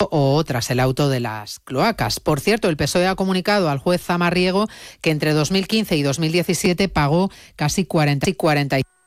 o tras el auto de las cloacas. Por cierto, el PSOE ha comunicado al juez Zamarriego que entre 2015 y 2017 pagó casi 40